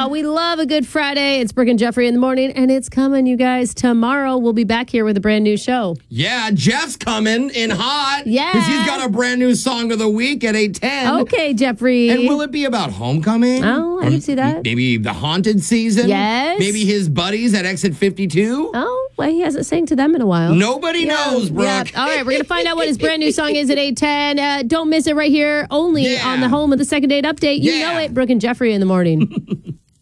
We love a good Friday. It's Brooke and Jeffrey in the morning, and it's coming, you guys. Tomorrow, we'll be back here with a brand new show. Yeah, Jeff's coming in hot. Yeah. Because he's got a brand new song of the week at 8:10. Okay, Jeffrey. And will it be about homecoming? Oh, I didn't see that. Maybe the haunted season? Yes. Maybe his buddies at Exit 52? Oh, well, he hasn't sang to them in a while. Nobody knows, Brooke. Yeah. All right, we're going to find out what his brand new song is at 8:10. Don't miss it right here, only on the home of the Second Date Update. You know it, Brooke and Jeffrey in the morning.